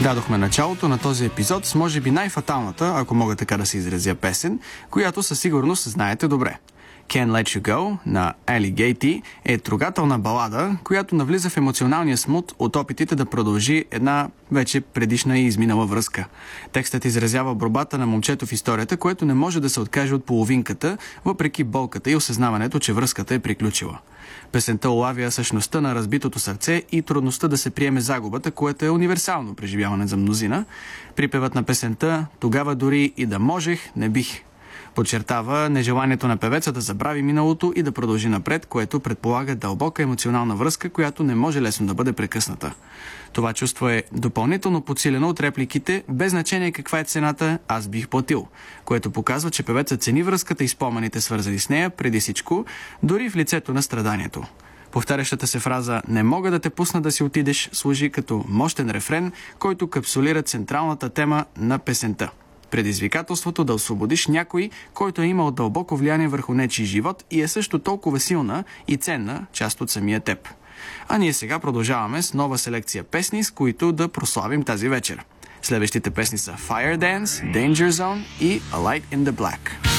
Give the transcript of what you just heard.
Дадохме началото на този епизод с може би най-фаталната, ако мога така да се изразя, песен, която със сигурност знаете добре. Can't Let You Go на Alligator е трогателна балада, която навлиза в емоционалния смут от опитите да продължи една вече предишна и изминала връзка. Текстът изразява борбата на момчето в историята, което не може да се откаже от половинката, въпреки болката и осъзнаването, че връзката е приключила. Песента улавя същността на разбитото сърце и трудността да се приеме загубата, което е универсално преживяване за мнозина. Припевът на песента "Тогава дори и да можех, не бих" подчертава нежеланието на певеца да забрави миналото и да продължи напред, което предполага дълбока емоционална връзка, която не може лесно да бъде прекъсната. Това чувство е допълнително подсилено от репликите "без значение каква е цената, аз бих платил", което показва, че певецът цени връзката и спомените, свързани с нея, преди всичко, дори в лицето на страданието. Повтарящата се фраза "не мога да те пусна да си отидеш" служи като мощен рефрен, който капсулира централната тема на песента. Предизвикателството да освободиш някой, който е имал дълбоко влияние върху нечий живот и е също толкова силна и ценна част от самия теб. А ние сега продължаваме с нова селекция песни, с които да прославим тази вечер. Следващите песни са Fire Dance, Danger Zone и A Light in the Black.